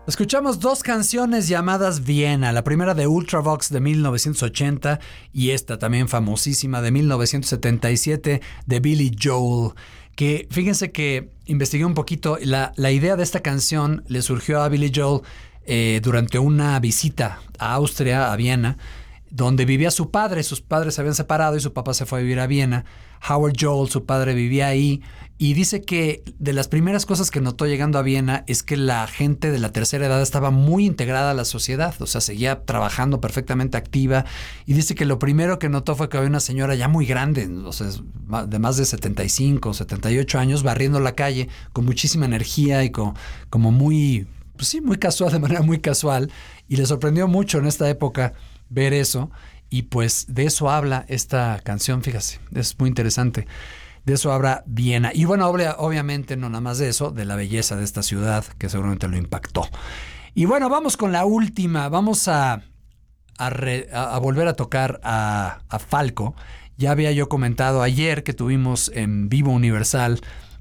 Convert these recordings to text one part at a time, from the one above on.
Escuchamos dos canciones llamadas Viena, la primera de Ultravox de 1980 y esta también famosísima de 1977 de Billy Joel, que fíjense que investigué un poquito, la idea de esta canción le surgió a Billy Joel durante una visita a Austria, a Viena, donde vivía su padre. Sus padres se habían separado y su papá se fue a vivir a Viena. Howard Joel, su padre, vivía ahí y dice que de las primeras cosas que notó llegando a Viena es que la gente de la tercera edad estaba muy integrada a la sociedad, o sea, seguía trabajando perfectamente activa, y dice que lo primero que notó fue que había una señora ya muy grande, o sea, de más de 75, 78 años, barriendo la calle con muchísima energía y como muy, pues sí, muy casual, de manera muy casual, y le sorprendió mucho en esta época ver eso, y pues de eso habla esta canción, fíjate, es muy interesante. De eso habla Viena. Y bueno, obviamente no nada más de eso, de la belleza de esta ciudad, que seguramente lo impactó. Y bueno, vamos con la última. Vamos a volver a tocar a Falco. Ya había yo comentado ayer que tuvimos en Vivo Universal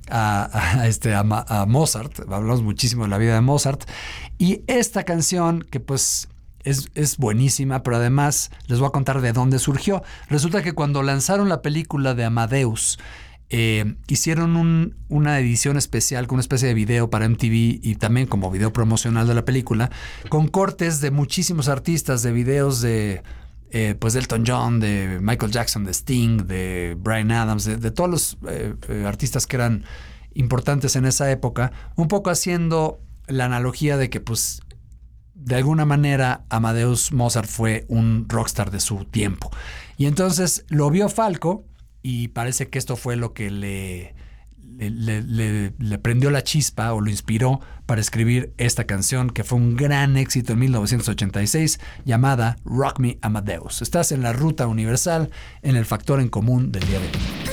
a Mozart. Hablamos muchísimo de la vida de Mozart. Y esta canción que pues es buenísima, pero además les voy a contar de dónde surgió. Resulta que cuando lanzaron la película de Amadeus, hicieron una edición especial con una especie de video para MTV y también como video promocional de la película, con cortes de muchísimos artistas, de videos de pues de Elton John, de Michael Jackson, de Sting, de Bryan Adams, de todos los artistas que eran importantes en esa época, un poco haciendo la analogía de que pues de alguna manera Amadeus Mozart fue un rockstar de su tiempo. Y entonces lo vio Falco y parece que esto fue lo que le prendió la chispa o lo inspiró para escribir esta canción que fue un gran éxito en 1986 llamada Rock Me Amadeus. Estás en la ruta universal en el factor en común del día de hoy.